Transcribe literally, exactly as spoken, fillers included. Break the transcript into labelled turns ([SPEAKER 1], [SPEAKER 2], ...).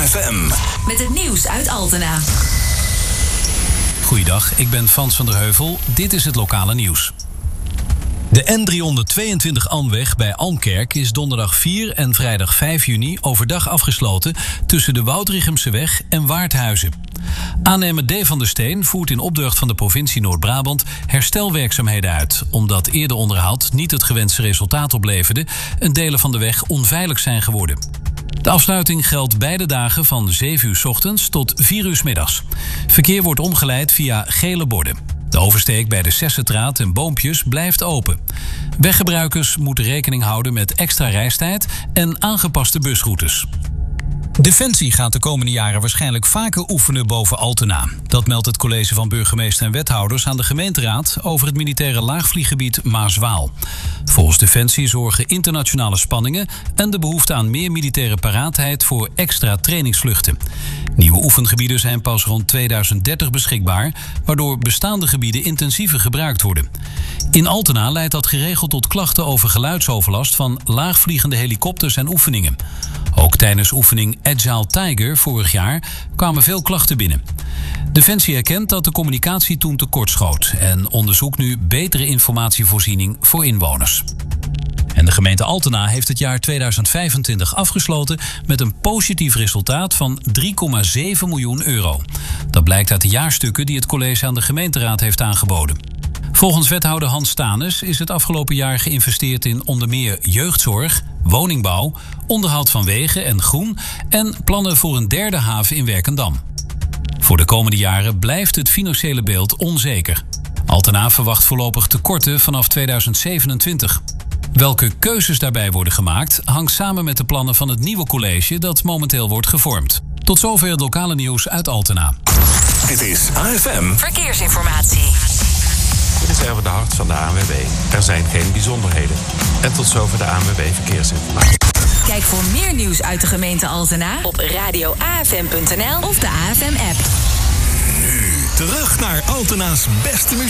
[SPEAKER 1] A F M.
[SPEAKER 2] Met het nieuws uit Altena.
[SPEAKER 3] Goeiedag, ik ben Frans van der Heuvel. Dit is het lokale nieuws. De N driehonderdtweeëntwintig Anweg bij Almkerk is donderdag vier en vrijdag vijf juni overdag afgesloten tussen de Woudrichemseweg en Waardhuizen. Aannemer D. van der Steen voert in opdracht van de provincie Noord-Brabant herstelwerkzaamheden uit, omdat eerder onderhoud niet het gewenste resultaat opleverde en delen van de weg onveilig zijn geworden. De afsluiting geldt beide dagen van zeven uur 's ochtends tot vier uur 's middags. Verkeer wordt omgeleid via gele borden. De oversteek bij de Sessetraat en Boompjes blijft open. Weggebruikers moeten rekening houden met extra reistijd en aangepaste busroutes. Defensie gaat de komende jaren waarschijnlijk vaker oefenen boven Altena. Dat meldt het college van burgemeester en wethouders aan de gemeenteraad over het militaire laagvlieggebied Maaswaal. Volgens Defensie zorgen internationale spanningen en de behoefte aan meer militaire paraatheid voor extra trainingsvluchten. Nieuwe oefengebieden zijn pas rond tweeduizend dertig beschikbaar, waardoor bestaande gebieden intensiever gebruikt worden. In Altena leidt dat geregeld tot klachten over geluidsoverlast van laagvliegende helikopters en oefeningen. Ook tijdens oefening Agile Tiger vorig jaar kwamen veel klachten binnen. Defensie erkent dat de communicatie toen tekortschoot en onderzoekt nu betere informatievoorziening voor inwoners. En de gemeente Altena heeft het jaar tweeduizend vijfentwintig afgesloten met een positief resultaat van drie komma zeven miljoen euro. Dat blijkt uit de jaarstukken die het college aan de gemeenteraad heeft aangeboden. Volgens wethouder Hans Stanes is het afgelopen jaar geïnvesteerd in onder meer jeugdzorg, woningbouw, onderhoud van wegen en groen en plannen voor een derde haven in Werkendam. Voor de komende jaren blijft het financiële beeld onzeker. Altena verwacht voorlopig tekorten vanaf tweeduizend zevenentwintig. Welke keuzes daarbij worden gemaakt hangt samen met de plannen van het nieuwe college dat momenteel wordt gevormd. Tot zover het lokale nieuws uit Altena.
[SPEAKER 1] Dit is A F M
[SPEAKER 2] Verkeersinformatie.
[SPEAKER 4] Dit is Erwin de Hart van de A N W B. Er zijn geen bijzonderheden. En tot zover de A N W B Verkeersinformatie.
[SPEAKER 2] Kijk voor meer nieuws uit de gemeente Altena op radio a f m punt n l of de A F M-app.
[SPEAKER 1] Nu terug naar Altena's beste muziek.